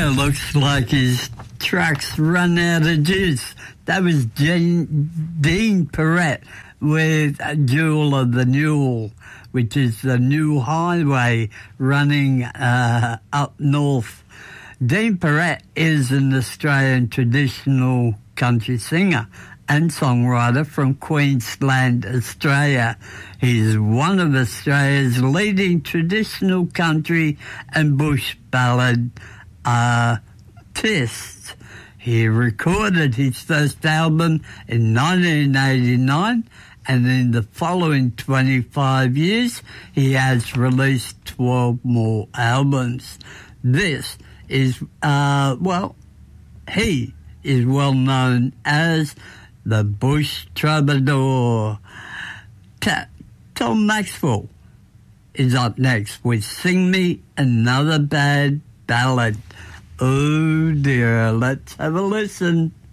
looks like his truck's run out of juice. That was Dean Perrett with Jewel of the Newell, which is the new highway running up north. Dean Perrett is an Australian traditional country singer and songwriter from Queensland, Australia. He's one of Australia's leading traditional country and bush ballad artists. He recorded his first album in 1989, and in the following 25 years, he has released 12 more albums. This is, he is well known as the Bush Troubadour. Tom Maxwell is up next with Sing Me Another Bad Ballad. Oh dear, let's have a listen.